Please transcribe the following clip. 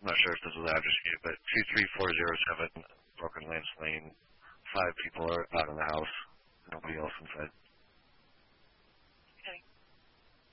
I'm not sure if this is the address you gave, but 23407 Broken Lance Lane. 5 people are out of the house. Nobody else inside.